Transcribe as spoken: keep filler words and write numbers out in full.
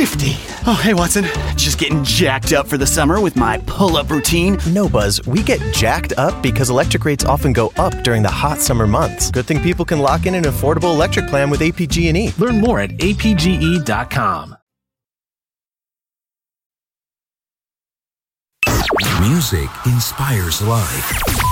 fifty. Oh, hey, Watson. Just getting jacked up for the summer with my pull-up routine. No, Buzz, we get jacked up because electric rates often go up during the hot summer months. Good thing people can lock in an affordable electric plan with A P G and E. Learn more at A P G E dot com. Music inspires life.